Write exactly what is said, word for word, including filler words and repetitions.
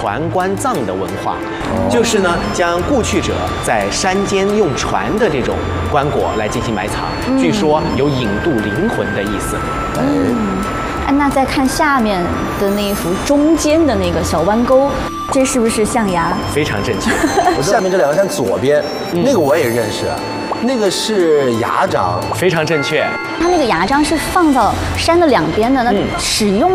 船观葬的文化，就是呢将故去者在山间用船的这种棺椁来进行埋藏，据说有引渡灵魂的意思。 嗯，哎，那再看下面的那一幅中间的那个小弯钩，这是不是象牙？ 非常正确。 我下面这两个山左边，那个我也认识。那个是牙璋， 非常正确。 它那个牙璋是放到山的两边的，那使用